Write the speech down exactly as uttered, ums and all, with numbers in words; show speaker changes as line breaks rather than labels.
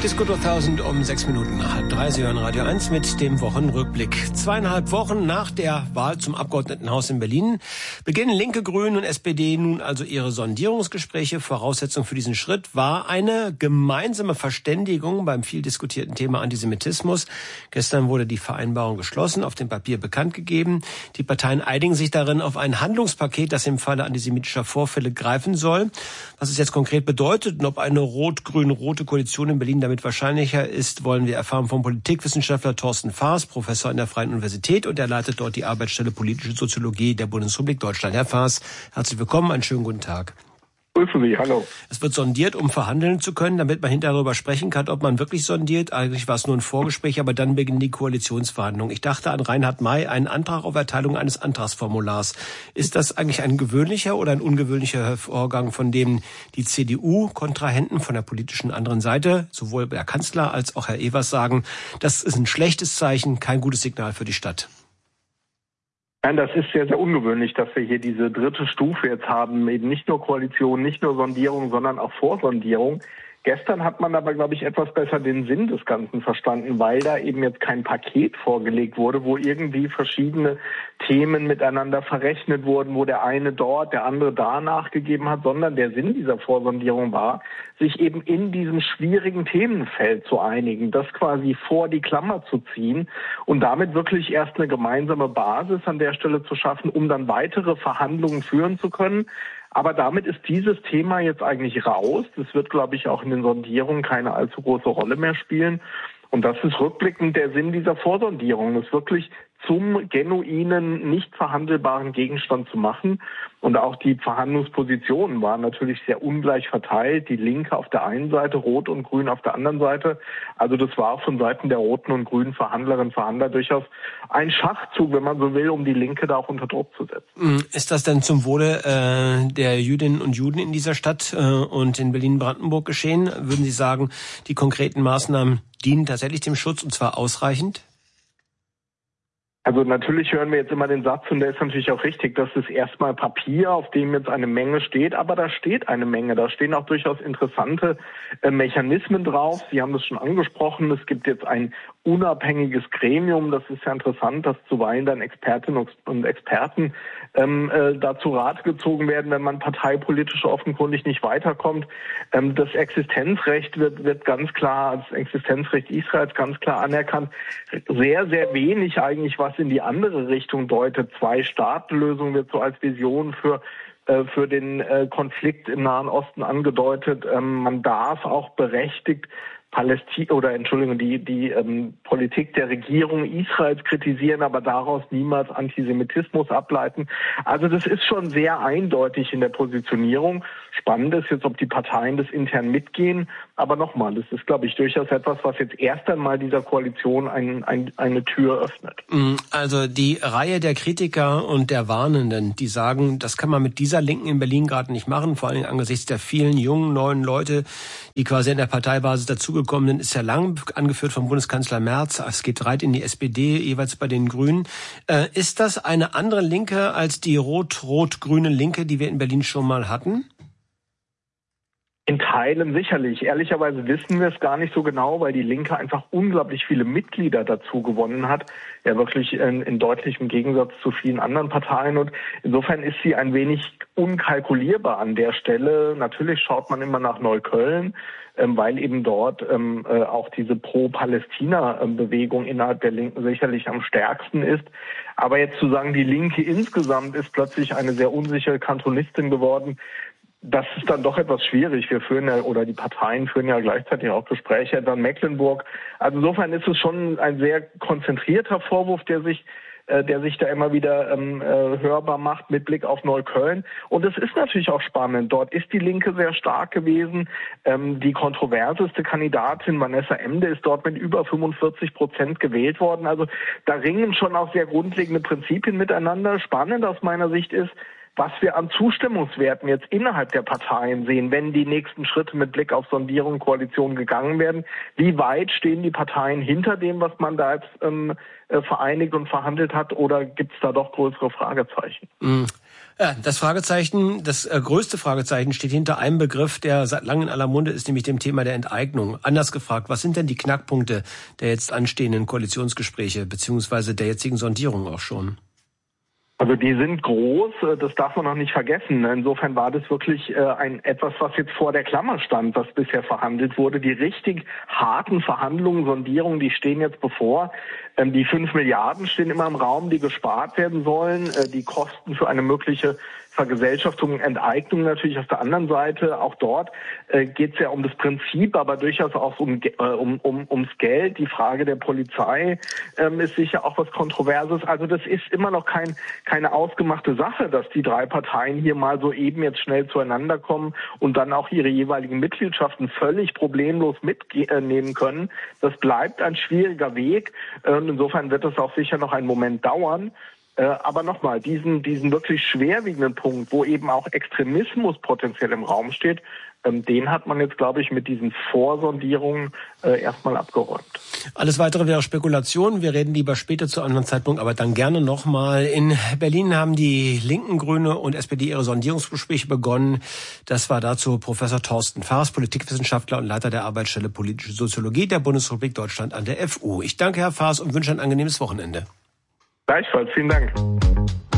Disco tausend um sechs Minuten nach halb drei. Sie hören Radio eins mit dem Wochenrückblick. Zweieinhalb Wochen nach der Wahl zum Abgeordnetenhaus in Berlin beginnen Linke, Grüne und S P D nun also ihre Sondierungsgespräche. Voraussetzung für diesen Schritt war eine gemeinsame Verständigung beim viel diskutierten Thema Antisemitismus. Gestern wurde die Vereinbarung geschlossen, auf dem Papier bekannt gegeben. Die Parteien einigen sich darin auf ein Handlungspaket, das im Falle antisemitischer Vorfälle greifen soll. Was es jetzt konkret bedeutet und ob eine rot-grün-rote Koalition in Berlin damit wahrscheinlicher ist, wollen wir erfahren vom Politikwissenschaftler Thorsten Faas, Professor an der Freien Universität, und er leitet dort die Arbeitsstelle Politische Soziologie der Bundesrepublik Deutschland. Herr Faas, herzlich willkommen, einen schönen guten Tag.
Grüße Sie, hallo.
Es wird sondiert, um verhandeln zu können, damit man hinterher darüber sprechen kann, ob man wirklich sondiert. Eigentlich war es nur ein Vorgespräch, aber dann beginnen die Koalitionsverhandlungen. Ich dachte an Reinhard May, einen Antrag auf Erteilung eines Antragsformulars. Ist das eigentlich ein gewöhnlicher oder ein ungewöhnlicher Vorgang, von dem die C D U-Kontrahenten von der politischen anderen Seite, sowohl der Kanzler als auch Herr Evers, sagen, das ist ein schlechtes Zeichen, kein gutes Signal für die Stadt?
Nein, das ist sehr, sehr ungewöhnlich, dass wir hier diese dritte Stufe jetzt haben. Eben nicht nur Koalition, nicht nur Sondierung, sondern auch Vorsondierung. Gestern hat man aber, glaube ich, etwas besser den Sinn des Ganzen verstanden, weil da eben jetzt kein Paket vorgelegt wurde, wo irgendwie verschiedene Themen miteinander verrechnet wurden, wo der eine dort, der andere da nachgegeben hat, sondern der Sinn dieser Vorsondierung war, sich eben in diesem schwierigen Themenfeld zu einigen, das quasi vor die Klammer zu ziehen und damit wirklich erst eine gemeinsame Basis an der Stelle zu schaffen, um dann weitere Verhandlungen führen zu können. Aber damit ist dieses Thema jetzt eigentlich raus. Das wird, glaube ich, auch in den Sondierungen keine allzu große Rolle mehr spielen. Und das ist rückblickend der Sinn dieser Vorsondierung, das wirklich zum genuinen, nicht verhandelbaren Gegenstand zu machen. Und auch die Verhandlungspositionen waren natürlich sehr ungleich verteilt. Die Linke auf der einen Seite, Rot und Grün auf der anderen Seite. Also das war von Seiten der roten und grünen Verhandlerinnen und Verhandler durchaus ein Schachzug, wenn man so will, um die Linke da auch unter Druck zu setzen.
Ist das denn zum Wohle äh, der Jüdinnen und Juden in dieser Stadt äh, und in Berlin-Brandenburg geschehen? Würden Sie sagen, die konkreten Maßnahmen dienen tatsächlich dem Schutz, und zwar ausreichend?
Also natürlich hören wir jetzt immer den Satz, und der ist natürlich auch richtig, das ist erstmal Papier, auf dem jetzt eine Menge steht, aber da steht eine Menge, da stehen auch durchaus interessante äh, Mechanismen drauf. Sie haben das schon angesprochen, es gibt jetzt ein unabhängiges Gremium, das ist ja interessant, dass zuweilen dann Expertinnen und Experten ähm, äh, dazu Rat gezogen werden, wenn man parteipolitisch offenkundig nicht weiterkommt. Ähm, das Existenzrecht wird, wird ganz klar, das Existenzrecht Israels ganz klar anerkannt. Sehr, sehr wenig eigentlich, was in die andere Richtung deutet. Zwei-Staaten-Lösung wird so als Vision für äh, für den äh, Konflikt im Nahen Osten angedeutet. Ähm, man darf auch berechtigt Palästina oder Entschuldigung, die die ähm, Politik der Regierung Israels kritisieren, aber daraus niemals Antisemitismus ableiten. Also das ist schon sehr eindeutig in der Positionierung. Spannend ist jetzt, ob die Parteien das intern mitgehen. Aber nochmal, das ist, glaube ich, durchaus etwas, was jetzt erst einmal dieser Koalition ein, ein, eine Tür öffnet.
Also die Reihe der Kritiker und der Warnenden, die sagen, das kann man mit dieser Linken in Berlin gerade nicht machen, vor allem angesichts der vielen jungen, neuen Leute, die quasi in der Parteibasis dazugekommen sind, ist ja lang angeführt vom Bundeskanzler Merz. Es geht rein in die S P D, jeweils bei den Grünen. Äh, ist das eine andere Linke als die rot-rot-grüne Linke, die wir in Berlin schon mal hatten?
In Teilen sicherlich. Ehrlicherweise wissen wir es gar nicht so genau, weil die Linke einfach unglaublich viele Mitglieder dazu gewonnen hat. Ja, wirklich in, in deutlichem Gegensatz zu vielen anderen Parteien. Und insofern ist sie ein wenig unkalkulierbar an der Stelle. Natürlich schaut man immer nach Neukölln, ähm, weil eben dort ähm, äh, auch diese Pro-Palästina-Bewegung innerhalb der Linken sicherlich am stärksten ist. Aber jetzt zu sagen, die Linke insgesamt ist plötzlich eine sehr unsichere Kantonistin geworden, das ist dann doch etwas schwierig. Wir führen ja, oder die Parteien führen ja gleichzeitig auch Gespräche etwa in Mecklenburg. Also insofern ist es schon ein sehr konzentrierter Vorwurf, der sich, äh, der sich da immer wieder ähm, äh, hörbar macht mit Blick auf Neukölln. Und es ist natürlich auch spannend. Dort ist die Linke sehr stark gewesen. Ähm, die kontroverseste Kandidatin, Vanessa Emde, ist dort mit über fünfundvierzig Prozent gewählt worden. Also da ringen schon auch sehr grundlegende Prinzipien miteinander. Spannend aus meiner Sicht ist, was wir an Zustimmungswerten jetzt innerhalb der Parteien sehen, wenn die nächsten Schritte mit Blick auf Sondierung und Koalition gegangen werden. Wie weit stehen die Parteien hinter dem, was man da jetzt ähm, vereinigt und verhandelt hat, oder gibt es da doch größere Fragezeichen?
Mhm. Ja, das Fragezeichen, das äh, größte Fragezeichen steht hinter einem Begriff, der seit langem in aller Munde ist, nämlich dem Thema der Enteignung. Anders gefragt, was sind denn die Knackpunkte der jetzt anstehenden Koalitionsgespräche beziehungsweise der jetzigen Sondierung auch schon?
Also die sind groß, das darf man noch nicht vergessen. Insofern war das wirklich ein etwas, was jetzt vor der Klammer stand, was bisher verhandelt wurde. Die richtig harten Verhandlungen, Sondierungen, die stehen jetzt bevor. Die fünf Milliarden stehen immer im Raum, die gespart werden sollen. Die Kosten für eine mögliche Vergesellschaftung, Enteignung natürlich auf der anderen Seite. Auch dort äh, geht es ja um das Prinzip, aber durchaus auch um, äh, um, um ums Geld. Die Frage der Polizei ähm, ist sicher auch was Kontroverses. Also das ist immer noch kein, keine ausgemachte Sache, dass die drei Parteien hier mal so eben jetzt schnell zueinander kommen und dann auch ihre jeweiligen Mitgliedschaften völlig problemlos mitnehmen können. Das bleibt ein schwieriger Weg. Und insofern wird es auch sicher noch einen Moment dauern. Äh, aber nochmal, diesen, diesen wirklich schwerwiegenden Punkt, wo eben auch Extremismus potenziell im Raum steht, ähm, den hat man jetzt, glaube ich, mit diesen Vorsondierungen äh, erstmal abgeräumt.
Alles Weitere wäre Spekulation. Wir reden lieber später zu einem anderen Zeitpunkt, aber dann gerne nochmal. In Berlin haben die Linken, Grüne und S P D ihre Sondierungsgespräche begonnen. Das war dazu Professor Thorsten Faas, Politikwissenschaftler und Leiter der Arbeitsstelle Politische Soziologie der Bundesrepublik Deutschland an der F U. Ich danke Herr Faas und wünsche ein angenehmes Wochenende.
Gleichfalls, vielen Dank.